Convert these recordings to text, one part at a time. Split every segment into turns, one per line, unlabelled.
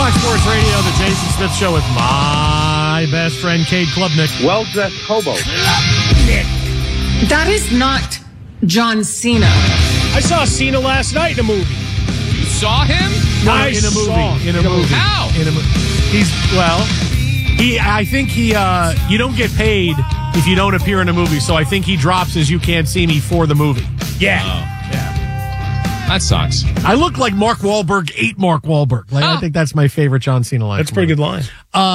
Fox Sports Radio, the Jason Smith Show with my best friend, Cade Klubnik.
Well-dressed hobo.
That is not John Cena.
I saw Cena last night in a movie.
You saw him?
No,
I
in a movie.
saw him.
In a movie.
How?
I think you don't get paid if you don't appear in a movie, so I think he drops as You Can't See Me for the movie.
Yeah.
That sucks.
I look like Mark Wahlberg ate Mark Wahlberg. I think that's my favorite John Cena line.
That's a pretty good line.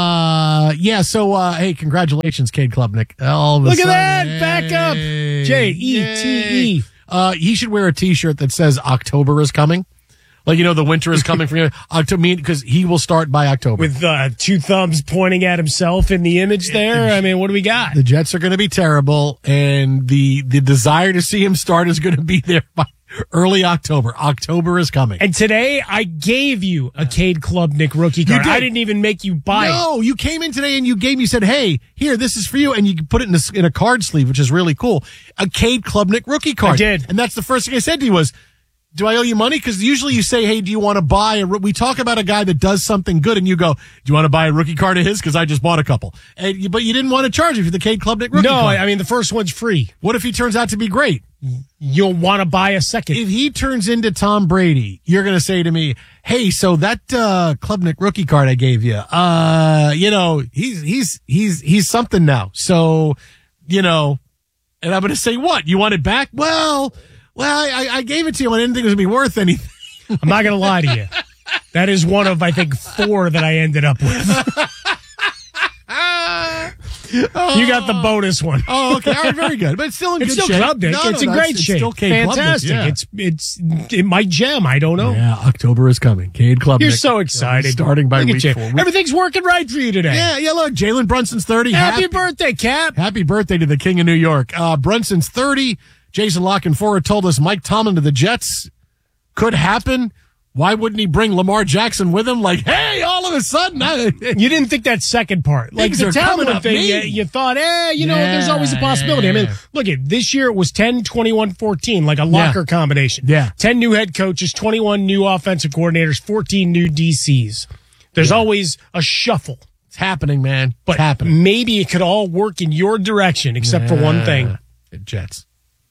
Hey, congratulations, Cade Klubnik.
Look at that. Back up. J-E-T-E.
He should wear a T-shirt that says October is coming. The winter is coming for you. Because he will start by October.
With two thumbs pointing at himself in the image there. I mean, what do we got?
The Jets are going to be terrible, and the desire to see him start is going to be there by early October. October is coming.
And today, I gave you a Cade Klubnik rookie card. I didn't even make you buy it.
No, you came in today and you said, hey, here, this is for you. And you put it in a card sleeve, which is really cool. A Cade Klubnik rookie card.
I did.
And that's the first thing I said to you was, do I owe you money? Because usually you say, hey, do you want to buy we talk about a guy that does something good, and you go, do you want to buy a rookie card of his? Because I just bought a couple. But you didn't want to charge him for the Cade Klubnik rookie card.
No, I mean, the first one's free.
What if he turns out to be great?
You'll want to buy a second.
If he turns into Tom Brady, you're going to say to me, hey, so that Klubnik rookie card I gave you, he's something now. So, and I'm going to say, what? You want it back? Well, I gave it to you. I didn't think it was going to be worth anything.
I'm not going to lie to you. That is one of, I think, 4 that I ended up with. You got the bonus one.
Oh, okay. All right, very good. But it's still in good shape.
It's still Klubnik. It's in great shape.
Still Cade
Fantastic.
Klubnik, yeah.
It might gem. I don't know.
Yeah, October is coming. Cade Klubnik.
You're so excited.
Starting by
Look
week 4.
Everything's working right for you today.
Yeah, look, Jalen Brunson's 30.
Happy birthday, Cap.
Happy birthday to the King of New York. Brunson's 30. Jason Lockenfora told us Mike Tomlin to the Jets could happen. Why wouldn't he bring Lamar Jackson with him? Hey, all of a sudden.
You didn't think that second part. The Tomlin thing, you thought, there's always a possibility. I mean, look at this year, it was 10, 21, 14, like a locker combination.
Yeah.
10 new head coaches, 21 new offensive coordinators, 14 new DCs. There's always a shuffle.
It's happening, man.
But
it's happening.
Maybe it could all work in your direction, except for one thing.
Jets.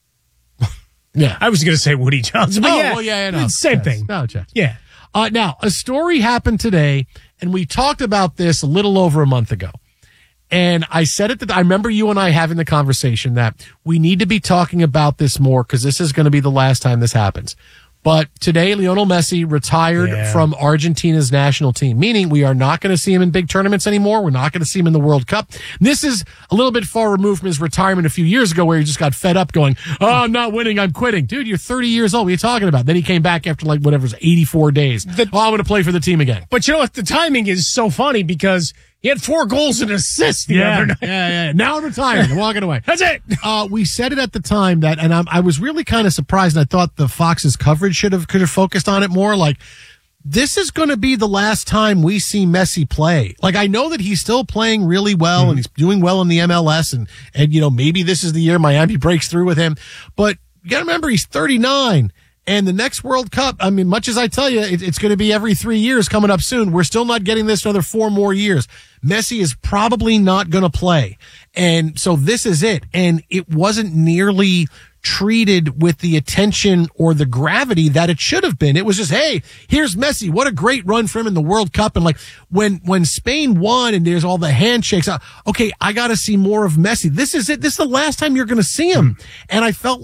Yeah,
I was going to say Woody Johnson, but
no,
same thing.
No, Jets.
Yeah.
Now, a story happened today, and we talked about this a little over a month ago. And I said it I remember you and I having the conversation that we need to be talking about this more because this is going to be the last time this happens. But today, Lionel Messi retired from Argentina's national team, meaning we are not going to see him in big tournaments anymore. We're not going to see him in the World Cup. This is a little bit far removed from his retirement a few years ago where he just got fed up going, I'm not winning, I'm quitting. Dude, you're 30 years old. What are you talking about? Then he came back after 84 days. I'm going to play for the team again.
But you know what? The timing is so funny because he had 4 goals and assists the other night.
Yeah. Now I'm retired. I'm walking away.
That's it.
We said it at the time that, and I was really kind of surprised. And I thought the Fox's coverage could have focused on it more. This is going to be the last time we see Messi play. I know that he's still playing really well and he's doing well in the MLS and maybe this is the year Miami breaks through with him. But you got to remember he's 39. And the next World Cup, I mean, much as I tell you, it's going to be every 3 years coming up soon. We're still not getting this another 4 more years. Messi is probably not going to play. And so this is it. And it wasn't nearly treated with the attention or the gravity that it should have been. It was just, hey, here's Messi. What a great run for him in the World Cup. And when Spain won and there's all the handshakes, okay, I got to see more of Messi. This is it. This is the last time you're going to see him. And I felt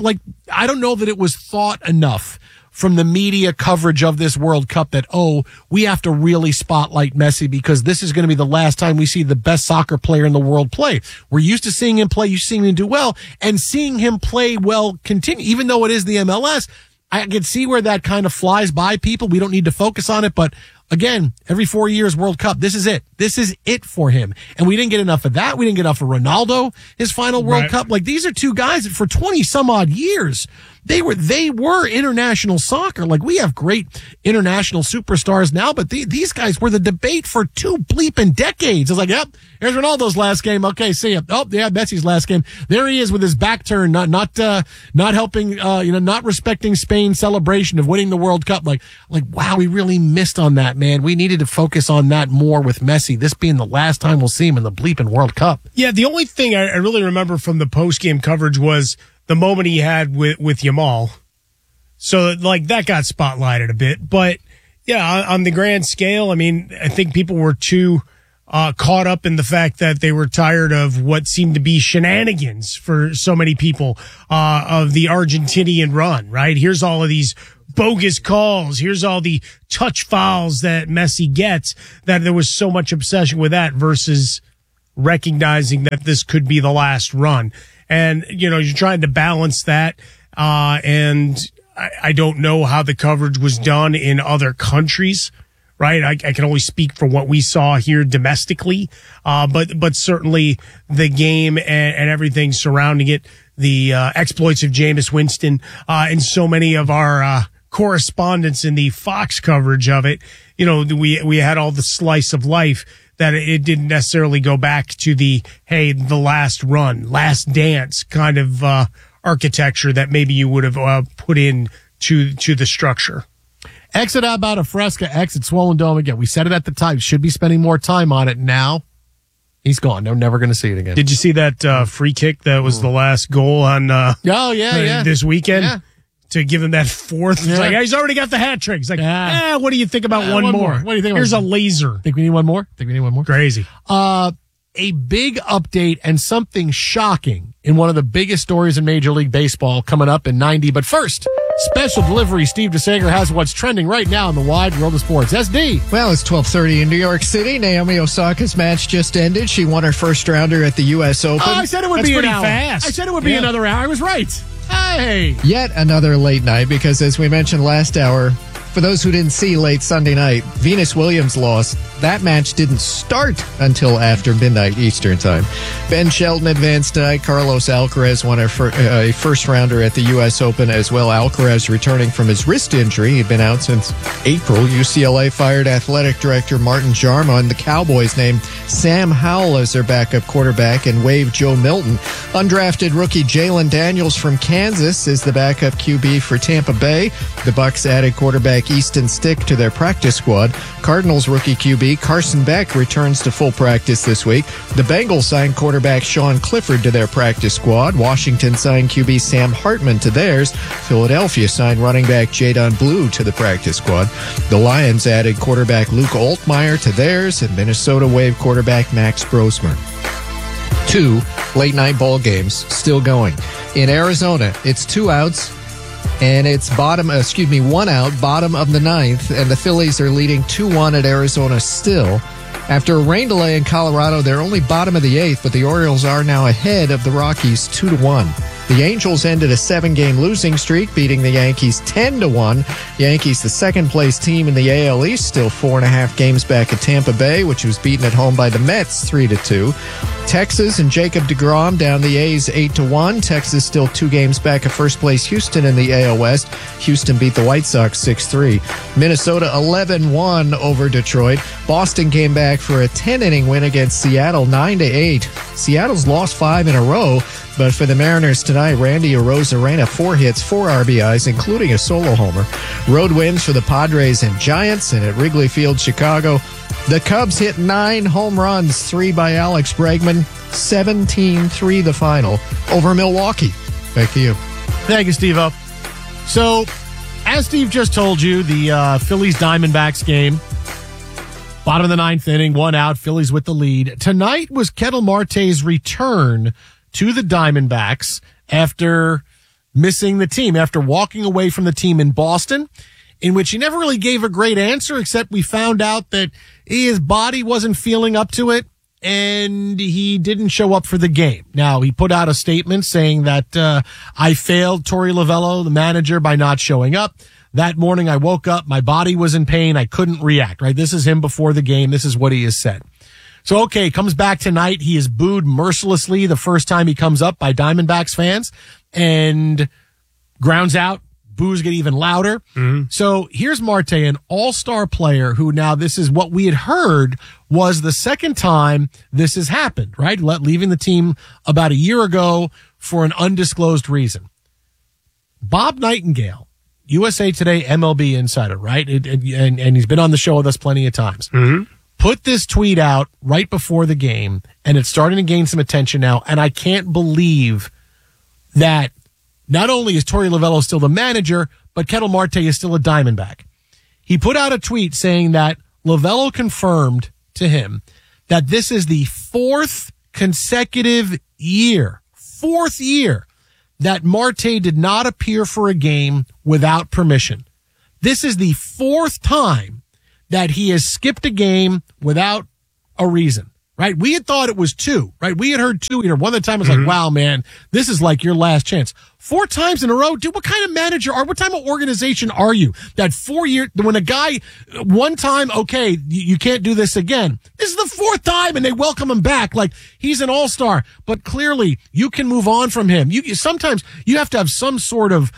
I don't know that it was thought enough from the media coverage of this World Cup that, we have to really spotlight Messi because this is going to be the last time we see the best soccer player in the world play. We're used to seeing him play, seeing him do well, and seeing him play well continue, even though it is the MLS. I can see where that kind of flies by people. We don't need to focus on it, but again, every 4 years World Cup, this is it. This is it for him. And we didn't get enough of that. We didn't get enough of Ronaldo, his final World Cup. These are two guys that for 20 some odd years, they were international soccer. Like, we have great international superstars now, but these guys were the debate for 2 bleeping decades. It's like, yep, here's Ronaldo's last game. Okay, see ya. Oh, yeah, Messi's last game. There he is with his back turned, not helping, not respecting Spain's celebration of winning the World Cup. Like, wow, we really missed on that, man. We needed to focus on that more with Messi, this being the last time we'll see him in the bleeping World Cup.
Yeah, the only thing I really remember from the post-game coverage was the moment he had with Yamal. So, like, that got spotlighted a bit. But, yeah, on the grand scale, I mean, I think people were too caught up in the fact that they were tired of what seemed to be shenanigans for so many people of the Argentinian run, right? Here's all of these bogus calls. Here's all the touch fouls that Messi gets, that there was so much obsession with that versus recognizing that this could be the last run. And, you're trying to balance that. And I don't know how the coverage was done in other countries, right? I can only speak for what we saw here domestically. But certainly the game and everything surrounding it, the exploits of Jameis Winston, and so many of our correspondents in the Fox coverage of it, we had all the slice of life that it didn't necessarily go back to the last run, last dance kind of architecture that maybe you would have put in to the structure.
Exit about a Fresca, exit Swollen Dome again. We said it at the time. Should be spending more time on it now. He's gone. They're never going to see it again.
Did you see that free kick that was the last goal on this weekend?
Yeah.
To give him that fourth. It's like, he's already got the hat trick. It's like, what do you think about one more?
What do you think?
Here's a laser.
Think we need one more?
Crazy.
A big update and something shocking in one of the biggest stories in Major League Baseball coming up in 90. But first, special delivery. Steve DeSager has what's trending right now in the wide world of sports. SD.
Well, it's 12:30 in New York City. Naomi Osaka's match just ended. She won her first rounder at the U.S. Open.
Oh, I said it would be
pretty
an hour.
Fast.
I said it would be another hour. I was right. Hey!
Yet another late night, because as we mentioned last hour, for those who didn't see late Sunday night, Venus Williams lost. That match didn't start until after midnight Eastern time. Ben Shelton advanced tonight. Carlos Alcaraz won a first rounder at the U.S. Open as well. Alcaraz returning from his wrist injury. He'd been out since April. UCLA fired athletic director Martin Jarma, and the Cowboys named Sam Howell as their backup quarterback and waived Joe Milton. Undrafted rookie Jalen Daniels from Kansas is the backup QB for Tampa Bay. The Bucs added quarterback Easton Stick to their practice squad. Cardinals rookie QB Carson Beck returns to full practice this week. The Bengals signed quarterback Sean Clifford to their practice squad. Washington signed QB Sam Hartman to theirs. Philadelphia signed running back Jadon Blue to the practice squad. The Lions added quarterback Luke Altmaier to theirs, and Minnesota waived quarterback Max Brosmer. 2 late-night ball games still going. In Arizona, it's 2 outs. And it's 1 out, bottom of the 9th, and the Phillies are leading 2-1 at Arizona still. After a rain delay in Colorado, they're only bottom of the 8th, but the Orioles are now ahead of the Rockies 2-1. The Angels ended a 7-game losing streak, beating the Yankees 10-1. Yankees, the second-place team in the AL East, still 4.5 games back at Tampa Bay, which was beaten at home by the Mets 3-2. Texas and Jacob deGrom down the A's 8-1. Texas still 2 games back at first-place Houston in the AL West. Houston beat the White Sox 6-3. Minnesota 11-1 over Detroit. Boston came back for a 10-inning win against Seattle 9-8. Seattle's lost 5 in a row. But for the Mariners tonight, Randy Arozarena, 4 hits, 4 RBIs, including a solo homer. Road wins for the Padres and Giants, and at Wrigley Field, Chicago, the Cubs hit 9 home runs, 3 by Alex Bregman, 17-3 the final over Milwaukee. Back to you.
Thank you, Steve-O. So, as Steve just told you, the Phillies Diamondbacks game, bottom of the 9th inning, 1 out, Phillies with the lead. Tonight was Ketel Marte's return to the Diamondbacks after missing the team, after walking away from the team in Boston, in which he never really gave a great answer, except we found out that his body wasn't feeling up to it, and he didn't show up for the game. Now, he put out a statement saying that I failed Torey Lovello, the manager, by not showing up. That morning I woke up, my body was in pain, I couldn't react, right? This is him before the game. This is what he has said. So, okay, comes back tonight. He is booed mercilessly the first time he comes up by Diamondbacks fans. And Grounds out. Boos get even louder. So here's Marte, an all-star player who now this is what we had heard was the second time this has happened, right? Leaving the team about a year ago for an undisclosed reason. Bob Nightingale, USA Today MLB insider, right? And he's been on the show with us plenty of times. Put this tweet out right before the game, and it's starting to gain some attention now. And I can't believe that not only is Torey Lovullo still the manager, but Ketel Marte is still a Diamondback. He put out a tweet saying that Lovullo confirmed to him that this is the fourth consecutive year that Marte did not appear for a game without permission. This is the fourth time that he has skipped a game without a reason. Right? We had thought it was 2, right? We had heard 2 here. One of the time it was like, wow, man, this is like your last chance. 4 times in a row. Dude, what kind of manager what type of organization are you? That 4 year, when a guy, one time, okay, you can't do this again. This is the 4th time and they welcome him back. Like he's an all-star, but clearly you can move on from him. Sometimes you have to have some sort of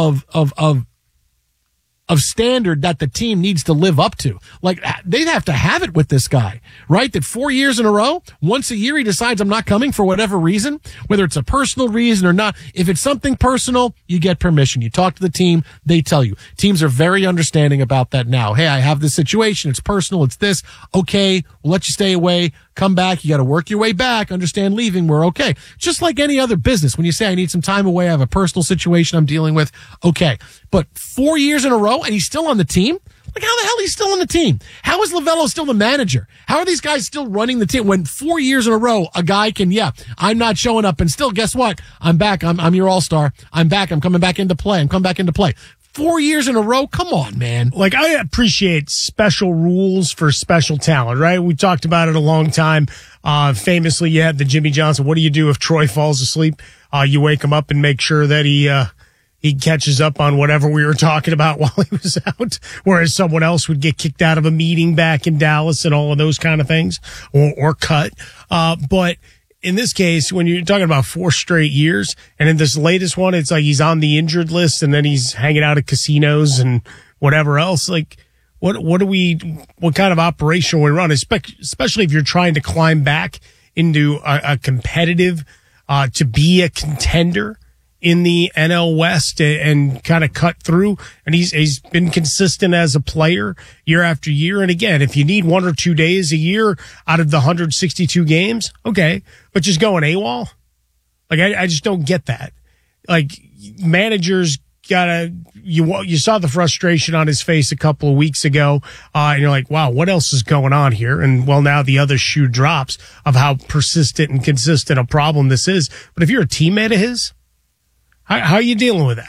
standard that the team needs to live up to. Like they'd have to have it with this guy, right? That 4 years in a row, once a year he decides I'm not coming for whatever reason, whether it's a personal reason or not. If it's something personal, you get permission. You talk to the team, they tell you. Teams are very understanding about that now. Hey, I have this situation. It's personal. It's this. Okay, we'll let you stay away. Come back. You got to work your way back. Understand leaving. We're okay. Just like any other business. When you say I need some time away, I have a personal situation I'm dealing with. Okay. But 4 years in a row and he's still on the team? Like how the hell he's still on the team? How is Lovullo still the manager? How are these guys still running the team when 4 years in a row a guy can, I'm not showing up and still guess what? I'm back. I'm your all-star. I'm back. I'm coming back into play. I'm coming back into play. 4 years in a row? Come on, man.
Like, I appreciate special rules for special talent, right? We talked about it a long time. Famously, you had the Jimmy Johnson. What do you do if Troy falls asleep? You wake him up and make sure that he catches up on whatever we were talking about while he was out, whereas someone else would get kicked out of a meeting back in Dallas and all of those kind of things or cut. But in this case, when you're talking about 4 straight years, and in this latest one, it's like he's on the injured list and then he's hanging out at casinos and whatever else. Like, what kind of operation we run, especially if you're trying to climb back into a competitive, to be a contender in the NL West and kind of cut through. And he's been consistent as a player year after year. And again, if you need 1 or 2 days a year out of the 162 games, okay, but just going AWOL? Like, I just don't get that. Like, managers you saw the frustration on his face a couple of weeks ago, and you're like, wow, what else is going on here? And well, now the other shoe drops of how persistent and consistent a problem this is. But if you're a teammate of his, how are you dealing with that?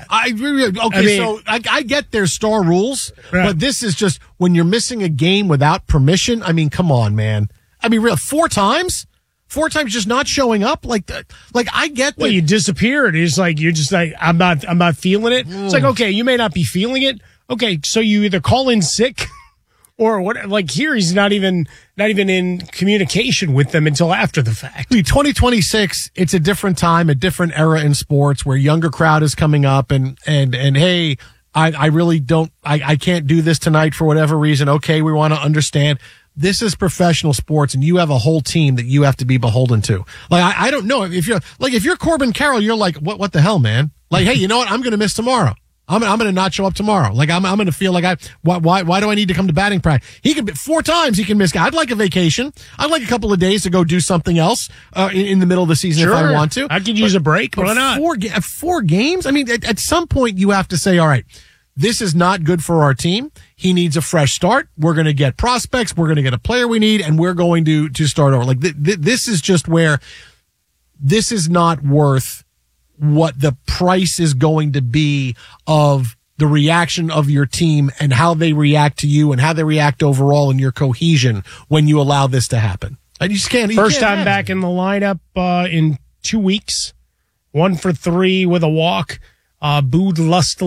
I get their star rules,
right,
but this is just when you're missing a game without permission. I mean, come on, man. I mean, 4 times? 4 times just not showing up? Like I get that.
Well, you disappeared. You're just like, I'm not feeling it. It's like, okay, you may not be feeling it. Okay, so you either call in sick or what? Like here, he's not even in communication with them until after the fact.
2026, it's a different time, a different era in sports where younger crowd is coming up and hey, I really don't, I can't do this tonight for whatever reason. Okay, we want to understand. This is professional sports and you have a whole team that you have to be beholden to. Like, I don't know if you're Corbin Carroll, you're like, what the hell, man? Like, hey, you know what? I'm going to miss tomorrow. I'm going to not show up tomorrow. Like, I'm going to feel like why do I need to come to batting practice? He can 4 times he can miss. I'd like a vacation. I'd like a couple of days to go do something else, in the middle of the season.
Sure,
if I want to.
I could use a break. Why not?
4 games? I mean, at some point you have to say, all right, this is not good for our team. He needs a fresh start. We're going to get prospects. We're going to get a player we need, and we're going to start over. Like, this is just where this is not worth what the price is going to be of the reaction of your team and how they react to you and how they react overall in your cohesion when you allow this to happen. I just can't.
First time back in the lineup in 2 weeks. 1 for 3 with a walk. Booed lustily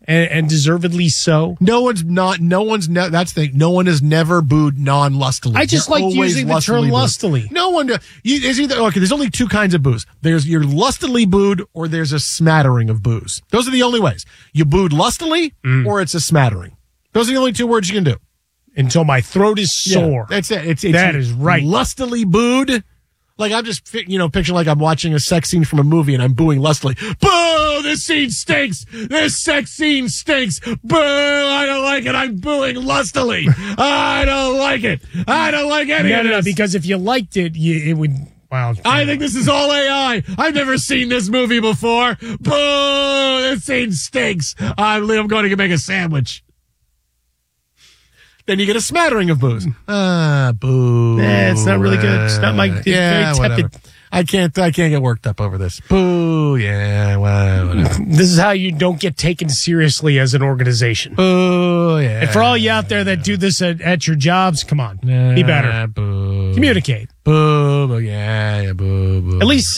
and deservedly so.
No one has never booed non-lustily.
I just
They're
like
always
using the term
booed.
lustily.
No one, is either, okay, there's only two kinds of boos. There's your lustily booed or there's a smattering of boos. Those are the only ways. You booed lustily or it's a smattering. Those are the only two words you can do.
Until my throat is sore.
Yeah, that's it.
That is right.
Lustily booed. Like, I'm just, picturing like I'm watching a sex scene from a movie and I'm booing lustily. Boo! This scene stinks! This sex scene stinks! Boo! I don't like it! I'm booing lustily! I don't like it! I don't like any of this!
No, because if you liked it, it would... Wow.
I think this is all AI. I've never seen this movie before. Boo! This scene stinks. I'm going to make a sandwich. Then you get a smattering of boos. Boo.
It's not really good. It's not my...
Yeah, whatever. I can't get worked up over this. Boo. Yeah, whatever.
This is how you don't get taken seriously as an organization.
Boo. Yeah.
And for all you out there that do this at your jobs, come on. Be better.
Boo.
Communicate.
Boo. Yeah, boo.
At least